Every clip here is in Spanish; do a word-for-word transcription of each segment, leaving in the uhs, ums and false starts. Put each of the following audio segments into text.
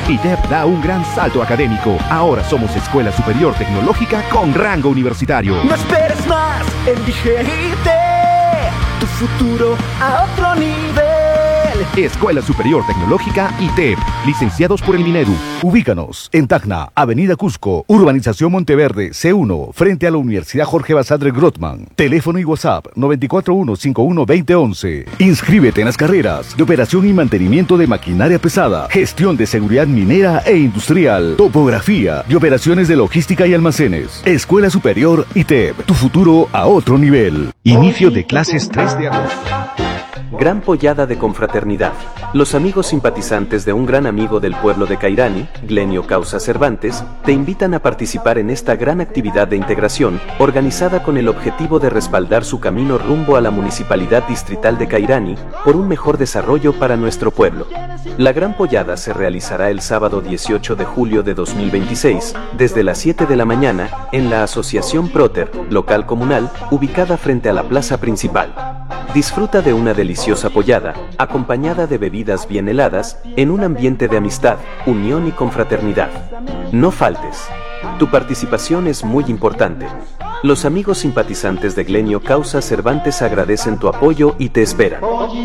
I T E P da un gran salto académico. Ahora somos Escuela Superior Tecnológica con rango universitario. No esperes más, elige I T E, tu futuro a otro nivel. Escuela Superior Tecnológica I T E P, licenciados por el Minedu. Ubícanos en Tacna, Avenida Cusco, Urbanización Monteverde, C uno, frente a la Universidad Jorge Basadre Grothman. Teléfono y WhatsApp nueve cuatro uno, cinco uno dos cero once. Inscríbete en las carreras de operación y mantenimiento de maquinaria pesada, gestión de seguridad minera e industrial, topografía de operaciones de logística y almacenes. Escuela Superior I T E P, tu futuro a otro nivel. Inicio de clases tres de agosto. Gran pollada de confraternidad. Los amigos simpatizantes de un gran amigo del pueblo de Cairani, Glenio Causa Cervantes, te invitan a participar en esta gran actividad de integración, organizada con el objetivo de respaldar su camino rumbo a la Municipalidad Distrital de Cairani, por un mejor desarrollo para nuestro pueblo. La gran pollada se realizará el sábado dieciocho de julio de dos mil veintiséis, desde las siete de la mañana, en la Asociación Proter, local comunal, ubicada frente a la plaza principal. Disfruta de una deliciosa pollada, acompañada de bebidas bien heladas, en un ambiente de amistad, unión y confraternidad. No faltes. Tu participación es muy importante. Los amigos simpatizantes de Glenio Causa Cervantes agradecen tu apoyo y te esperan.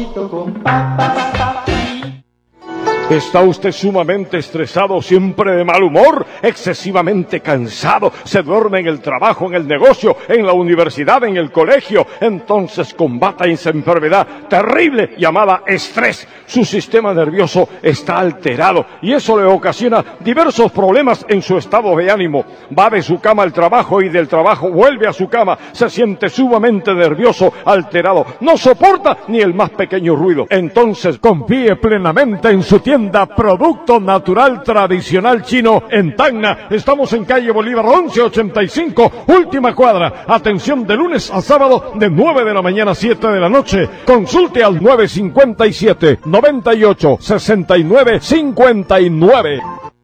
¿Está usted sumamente estresado, siempre de mal humor, excesivamente cansado, se duerme en el trabajo, en el negocio, en la universidad, en el colegio? Entonces combata esa enfermedad terrible llamada estrés. Su sistema nervioso está alterado y eso le ocasiona diversos problemas en su estado de ánimo. Va de su cama al trabajo y del trabajo vuelve a su cama. Se siente sumamente nervioso, alterado, no soporta ni el más pequeño ruido. Entonces confíe plenamente en su tiempo. Producto Natural Tradicional Chino en Tacna. Estamos en calle Bolívar once ochenta y cinco, última cuadra. Atención de lunes a sábado de nueve de la mañana a siete de la noche. Consulte al nueve cinco siete, noventa y ocho, sesenta y nueve cincuenta y nueve.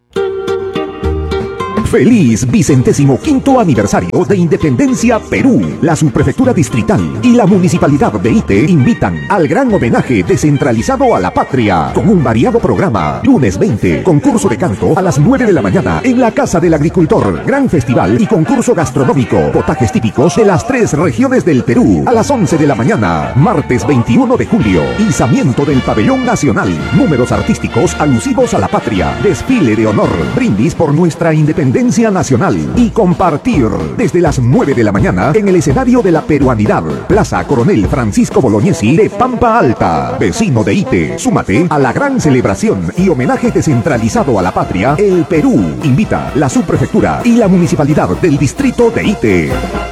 Feliz vicentésimo quinto aniversario de Independencia Perú. La Subprefectura Distrital y la Municipalidad de Ite invitan al gran homenaje descentralizado a la patria, con un variado programa. Lunes veinte, concurso de canto a las nueve de la mañana en la Casa del Agricultor. Gran festival y concurso gastronómico. Potajes típicos de las tres regiones del Perú a las once de la mañana. Martes veintiuno de julio, izamiento del Pabellón Nacional. Números artísticos alusivos a la patria. Desfile de honor. Brindis por nuestra independencia nacional y compartir desde las nueve de la mañana en el escenario de la peruanidad, Plaza Coronel Francisco Bolognesi de Pampa Alta. Vecino de Ite, súmate a la gran celebración y homenaje descentralizado a la patria. El Perú invita la Subprefectura y la Municipalidad del Distrito de Ite.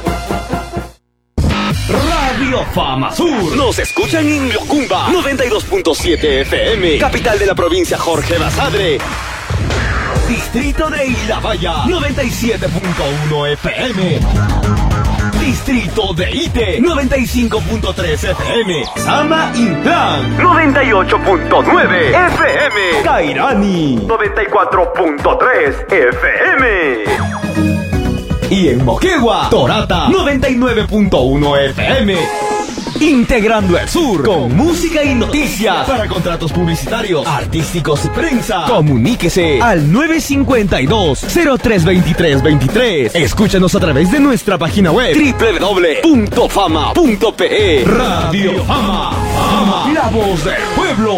Radio Fama Sur. Nos escuchan en Yocumba noventa y dos punto siete F M, capital de la provincia Jorge Basadre. Distrito de Ilabaya, noventa y siete punto uno F M. Distrito de Ite, noventa y cinco punto tres F M. Sama Intran, noventa y ocho punto nueve F M. Cairani, noventa y cuatro punto tres F M. Y en Moquegua, Torata, noventa y nueve punto uno F M. Integrando el sur con música y noticias. Para contratos publicitarios, artísticos y prensa, comuníquese al nueve cinco dos, cero tres dos tres dos tres. Escúchanos a través de nuestra página web doble u doble u doble u punto fama punto pe. Radio Fama, Fama, la voz del pueblo.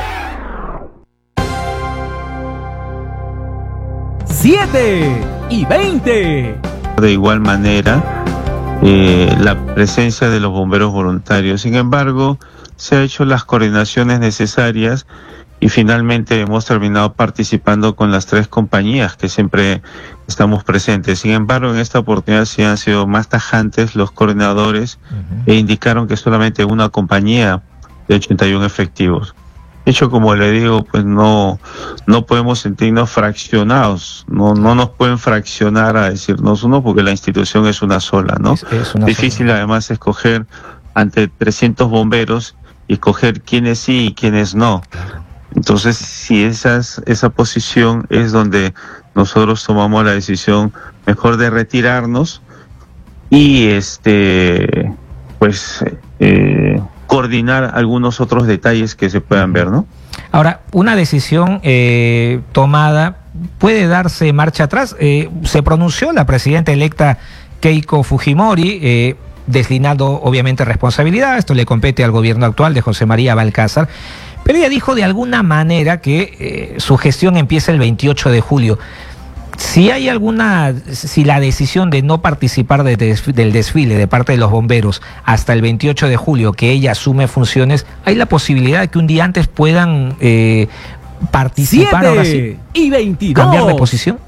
siete y veinte. De igual manera, Eh, la presencia de los bomberos voluntarios. Sin embargo, se han hecho las coordinaciones necesarias y finalmente hemos terminado participando con las tres compañías que siempre estamos presentes. Sin embargo, en esta oportunidad sí han sido más tajantes los coordinadores uh-huh. e indicaron que solamente una compañía de ochenta y uno efectivos. De hecho, como le digo, pues no no podemos sentirnos fraccionados, no no nos pueden fraccionar a decirnos uno porque la institución es una sola, ¿no? Es, es una difícil sola. Además escoger ante trescientos bomberos y escoger quiénes sí y quiénes no. Entonces, si esas, esa posición es donde nosotros tomamos la decisión mejor de retirarnos y este pues eh, coordinar algunos otros detalles que se puedan ver, ¿no? Ahora, una decisión eh, tomada, ¿puede darse marcha atrás? Eh, se pronunció la presidenta electa Keiko Fujimori, eh, deslindando obviamente responsabilidad, esto le compete al gobierno actual de José María Balcázar, pero ella dijo de alguna manera que eh, su gestión empieza el veintiocho de julio. Si hay alguna, si la decisión de no participar de desf- del desfile de parte de los bomberos hasta el veintiocho de julio, que ella asume funciones, ¿hay la posibilidad de que un día antes puedan eh, participar ahora sí, y veintidós. cambiar de posición?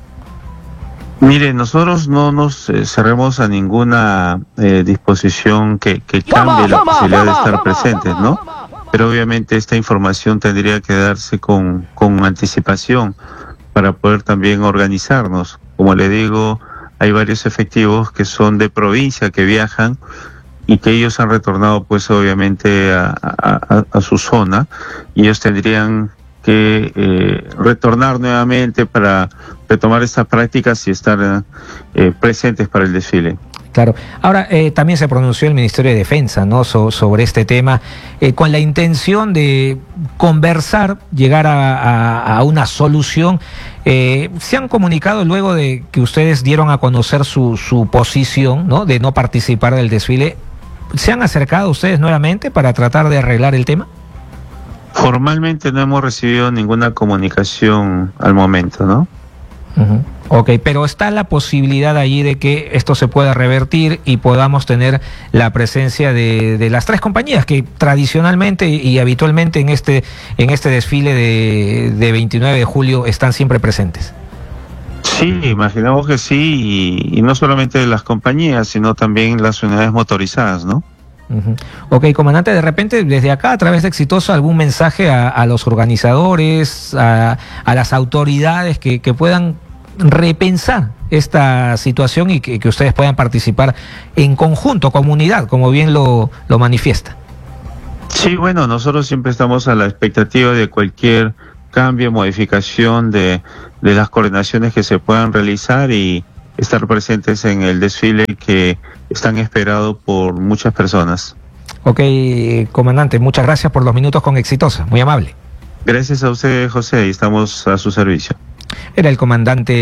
Mire, nosotros no nos eh, cerremos a ninguna eh, disposición que, que cambie la posibilidad de estar presentes, ¿no? Pero obviamente esta información tendría que darse con, con anticipación para poder también organizarnos. Como le digo, hay varios efectivos que son de provincia, que viajan y que ellos han retornado pues obviamente a, a, a su zona, y ellos tendrían que eh, retornar nuevamente para retomar estas prácticas y estar eh, presentes para el desfile. Claro. Ahora, eh, también se pronunció el Ministerio de Defensa, ¿no?, so, sobre este tema, eh, con la intención de conversar, llegar a, a, a una solución. Eh, se han comunicado luego de que ustedes dieron a conocer su, su posición, ¿no?, de no participar del desfile. ¿Se han acercado ustedes nuevamente para tratar de arreglar el tema? Formalmente no hemos recibido ninguna comunicación al momento, ¿no? Uh-huh. Ok, pero está la posibilidad allí de que esto se pueda revertir y podamos tener la presencia de, de las tres compañías que tradicionalmente y habitualmente en este, en este desfile de, de veintinueve de julio están siempre presentes. Sí, imaginamos que sí, y, y no solamente las compañías, sino también las unidades motorizadas, ¿no? Uh-huh. Ok, comandante, de repente desde acá a través de Exitosa algún mensaje a, a los organizadores, a, a las autoridades que, que puedan repensar esta situación y que, que ustedes puedan participar en conjunto, comunidad, como bien lo, lo manifiesta. Sí, bueno, nosotros siempre estamos a la expectativa de cualquier cambio, modificación de, de las coordinaciones que se puedan realizar y estar presentes en el desfile que están esperados por muchas personas. Ok, comandante, muchas gracias por los minutos con Exitosa, muy amable. Gracias a usted, José, y estamos a su servicio. Era el comandante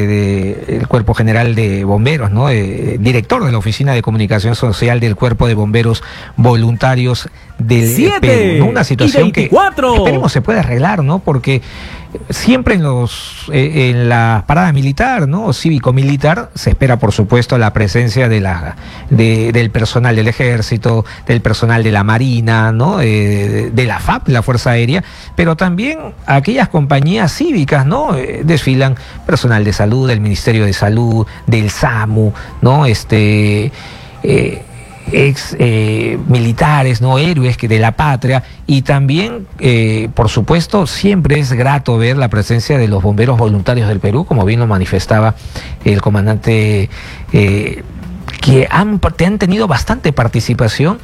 del Cuerpo General de Bomberos, ¿no? Eh, director de la Oficina de Comunicación Social del Cuerpo de Bomberos Voluntarios del Perú, ¿no? Una situación que esperemos se puede arreglar, ¿no? Porque siempre en los eh, en la parada militar, ¿no?, cívico-militar, se espera, por supuesto, la presencia de la de, del personal del Ejército, del personal de la Marina, ¿no?, eh, de la F A P, la Fuerza Aérea, pero también aquellas compañías cívicas, ¿no?, eh, desfilan personal de salud, del Ministerio de Salud, del SAMU, ¿no?, este... Eh, ex eh, militares, no héroes que de la patria, y también eh, por supuesto siempre es grato ver la presencia de los bomberos voluntarios del Perú, como bien lo manifestaba el comandante, eh, que han, han tenido bastante participación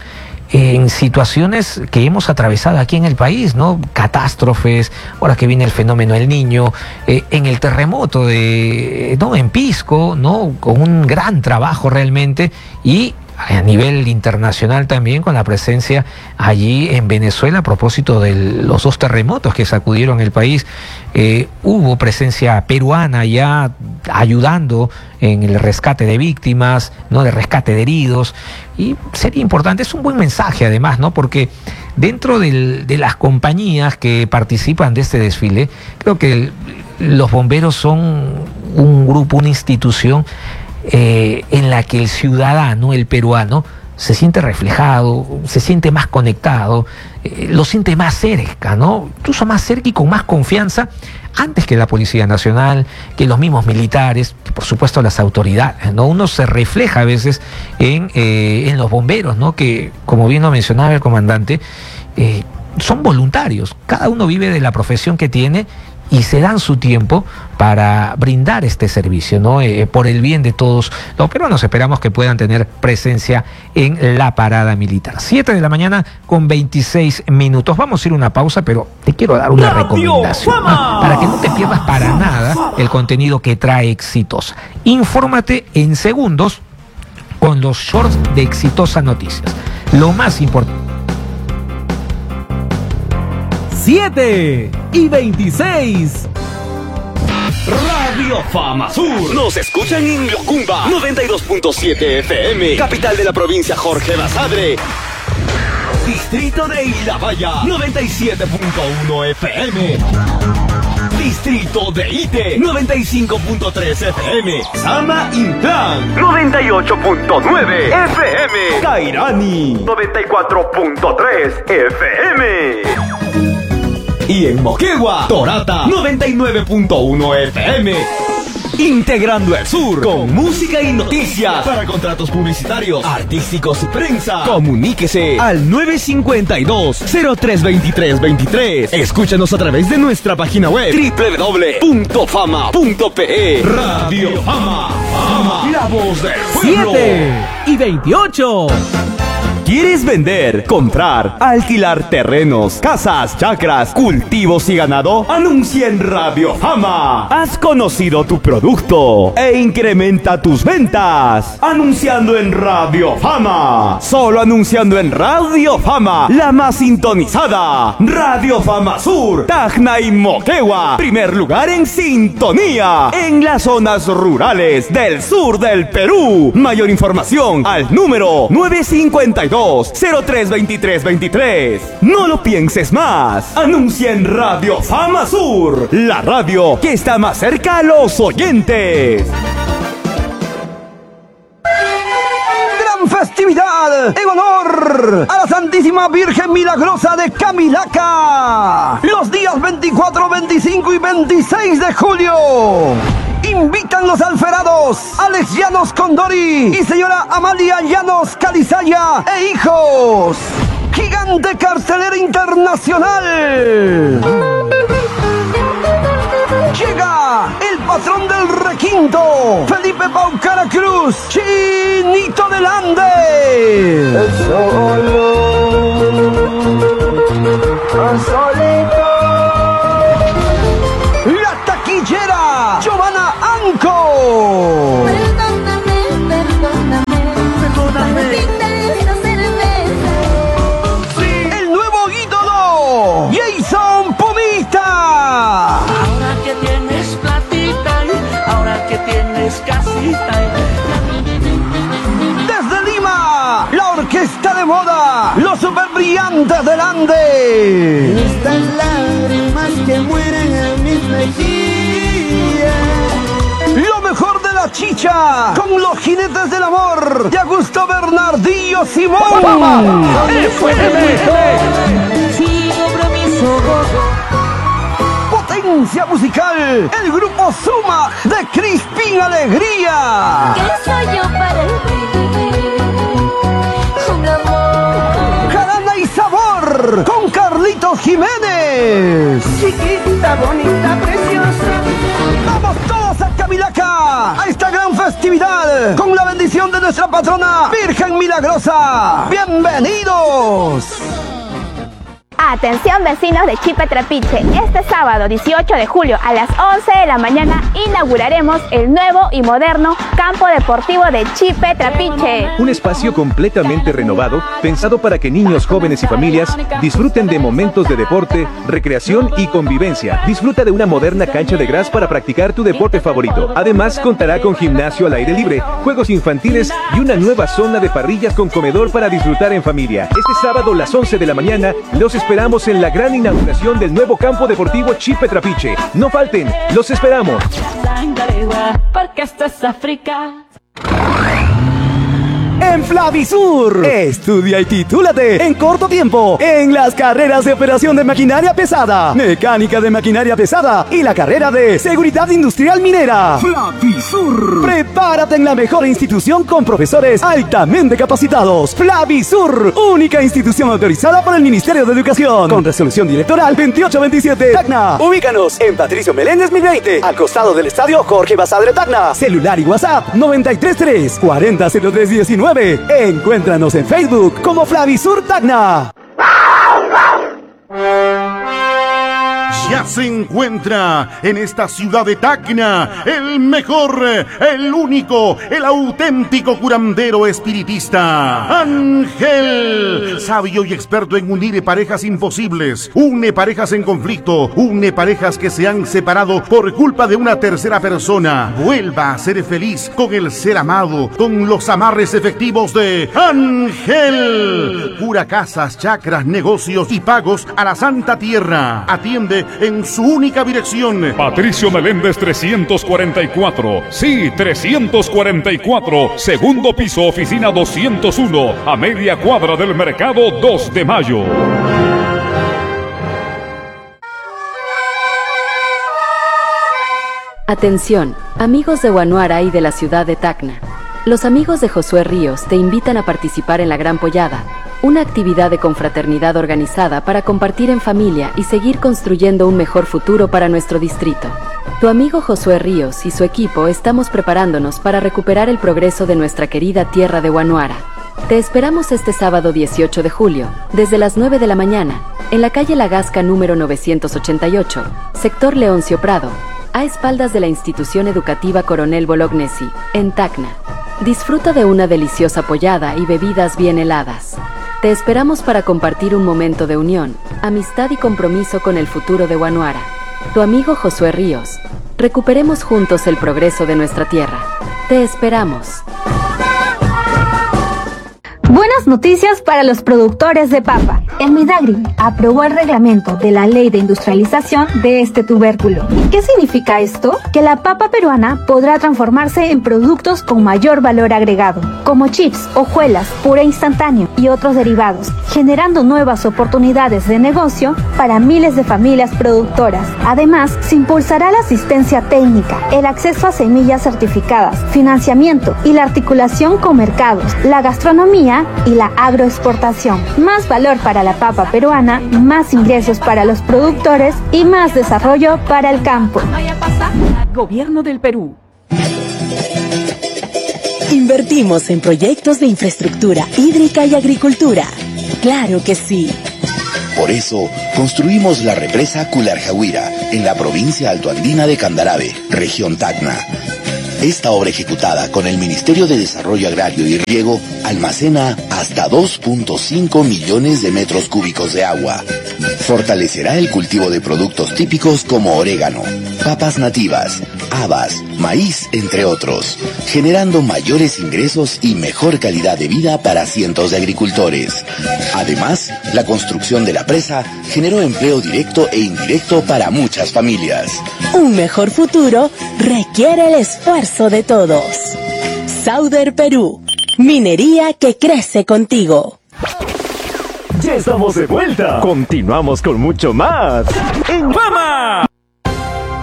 en situaciones que hemos atravesado aquí en el país, ¿no? Catástrofes, ahora que viene el fenómeno El Niño, eh, en el terremoto de, ¿no?, en Pisco, ¿no?, con un gran trabajo realmente, y a nivel internacional también con la presencia allí en Venezuela a propósito de los dos terremotos que sacudieron el país. Eh, hubo presencia peruana ya ayudando en el rescate de víctimas, ¿no?, de rescate de heridos, y sería importante, es un buen mensaje además, ¿no?, porque dentro del, de las compañías que participan de este desfile, creo que el, los bomberos son un grupo, una institución Eh, en la que el ciudadano, el peruano, se siente reflejado, se siente más conectado, eh, lo siente más cerca, ¿no? Incluso más cerca y con más confianza, antes que la Policía Nacional, que los mismos militares, que por supuesto las autoridades, ¿no? Uno se refleja a veces en, eh, en los bomberos, ¿no?, que, como bien lo mencionaba el comandante, eh, son voluntarios, cada uno vive de la profesión que tiene y se dan su tiempo para brindar este servicio, ¿no?, Eh, por el bien de todos los peruanos. Esperamos que puedan tener presencia en la parada militar. siete de la mañana con veintiséis minutos. Vamos a ir a una pausa, pero te quiero dar una recomendación, ¿no?, para que no te pierdas para nada el contenido que trae Exitosa. Infórmate en segundos con los shorts de Exitosa Noticias. Lo más importante. siete y veintiséis. Radio Fama Sur. Nos escuchan en Yocumba noventa y dos punto siete F M. Capital de la provincia Jorge Basadre. Distrito de Ilabaya noventa y siete punto uno F M. Distrito de Ite noventa y cinco punto tres F M. Sama Intlan noventa y ocho punto nueve F M. Cairani noventa y cuatro punto tres F M. Y en Moquegua, Torata noventa y nueve punto uno F M. Integrando el sur con música y noticias. Para contratos publicitarios, artísticos y prensa, comuníquese al nueve cinco dos, cero tres dos tres dos tres. Escúchanos a través de nuestra página web doble u doble u doble u punto fama punto pe. Radio Fama, Fama, la voz del pueblo. siete y veintiocho. ¿Quieres vender, comprar, alquilar terrenos, casas, chacras, cultivos y ganado? Anuncia en Radio Fama. Has conocido tu producto e incrementa tus ventas. Anunciando en Radio Fama. Solo anunciando en Radio Fama, la más sintonizada. Radio Fama Sur, Tacna y Moquegua. Primer lugar en sintonía en las zonas rurales del sur del Perú. Mayor información al número nueve cinco dos, cero tres dos tres dos tres. No lo pienses más. Anuncia en Radio Fama Sur, la radio que está más cerca a los oyentes. Gran festividad en honor a la Santísima Virgen Milagrosa de Camilaca. Los días veinticuatro, veinticinco y veintiséis de julio. Invitan los alferados Alex Llanos Condori y señora Amalia Llanos Calizaya e hijos. Gigante cartelera internacional. Llega el patrón del requinto, Felipe Paucara Cruz, Chinito del Ande. El solo, el solito. La taquillera, Giovanna Anco. Perdóname, perdóname, perdóname. El nuevo ídolo, Jason Pumita. Ahora que tienes platita, ahora que tienes casita. Desde Lima, la orquesta de moda, los super brillantes del Ande. Estas lágrimas que mueren en mis mejillas. Lo mejor de la chicha, con los jinetes del amor, de Augusto Bernardillo Simón. Potencia musical, el grupo Suma de Crispín Alegría. ¿Qué soy yo para el un amor? Jarana y sabor, con Carlitos Jiménez. Chiquita, bonita, preciosa. Vamos todos a Camilaca a esta gran festividad con la bendición de nuestra patrona Virgen Milagrosa. ¡Bienvenidos! Atención vecinos de Chipe Trapiche, este sábado dieciocho de julio a las once de la mañana inauguraremos el nuevo y moderno campo deportivo de Chipe Trapiche. Un espacio completamente renovado, pensado para que niños, jóvenes y familias disfruten de momentos de deporte, recreación y convivencia. Disfruta de una moderna cancha de gras para practicar tu deporte favorito. Además contará con gimnasio al aire libre, juegos infantiles y una nueva zona de parrillas con comedor para disfrutar en familia. Este sábado a las once de la mañana los esperamos en la gran inauguración del nuevo campo deportivo Chipe Trapiche. No falten, los esperamos. Porque esto es África. En Flavisur, estudia y titúlate en corto tiempo en las carreras de operación de maquinaria pesada, mecánica de maquinaria pesada y la carrera de seguridad industrial minera. Flavisur. Prepárate en la mejor institución con profesores altamente capacitados. Flavisur, única institución autorizada por el Ministerio de Educación, con resolución directoral veintiocho veintisiete. Tacna. Ubícanos en Patricio Meléndez mil veinte, al costado del estadio Jorge Basadre Tacna. Celular y WhatsApp noventa y tres tres, cuarenta cero tres diecinueve. Encuéntranos en Facebook como Flavisur Tacna. Ya se encuentra en esta ciudad de Tacna el mejor, el único, el auténtico curandero espiritista, Ángel, sabio y experto en unir parejas imposibles, une parejas en conflicto, une parejas que se han separado por culpa de una tercera persona. Vuelva a ser feliz con el ser amado, con los amarres efectivos de Ángel. Cura casas, chakras, negocios y pagos a la Santa Tierra. Atiende en su única dirección. Patricio Meléndez trescientos cuarenta y cuatro. Sí, trescientos cuarenta y cuatro. Segundo piso, oficina doscientos uno. A media cuadra del mercado dos de mayo. Atención, amigos de Guanuara y de la ciudad de Tacna. Los amigos de Josué Ríos te invitan a participar en la Gran Pollada, una actividad de confraternidad organizada para compartir en familia y seguir construyendo un mejor futuro para nuestro distrito. Tu amigo Josué Ríos y su equipo estamos preparándonos para recuperar el progreso de nuestra querida tierra de Guanuara. Te esperamos este sábado dieciocho de julio, desde las nueve de la mañana, en la calle La Gasca número novecientos ochenta y ocho, sector Leoncio Prado, a espaldas de la institución educativa Coronel Bolognesi, en Tacna. Disfruta de una deliciosa pollada y bebidas bien heladas. Te esperamos para compartir un momento de unión, amistad y compromiso con el futuro de Guanuara. Tu amigo Josué Ríos. Recuperemos juntos el progreso de nuestra tierra. Te esperamos. Buenas noticias para los productores de papa. El Midagri aprobó el reglamento de la ley de industrialización de este tubérculo. ¿Qué significa esto? Que la papa peruana podrá transformarse en productos con mayor valor agregado, como chips, hojuelas, puré instantáneo y otros derivados, generando nuevas oportunidades de negocio para miles de familias productoras. Además, se impulsará la asistencia técnica, el acceso a semillas certificadas, financiamiento y la articulación con mercados, la gastronomía y la agroexportación. Más valor para la papa peruana, más ingresos para los productores y más desarrollo para el campo. Gobierno del Perú. Invertimos en proyectos de infraestructura hídrica y agricultura. Claro que sí. Por eso, construimos la represa Cularjahuira en la provincia altoandina de Candarave, región Tacna. Esta obra ejecutada con el Ministerio de Desarrollo Agrario y Riego almacena hasta dos punto cinco millones de metros cúbicos de agua. Fortalecerá el cultivo de productos típicos como orégano, papas nativas, habas, maíz, entre otros, generando mayores ingresos y mejor calidad de vida para cientos de agricultores. Además, la construcción de la presa generó empleo directo e indirecto para muchas familias. Un mejor futuro requiere el esfuerzo de todos. Sauder Perú, minería que crece contigo. Ya estamos de vuelta. Continuamos con mucho más en Fama.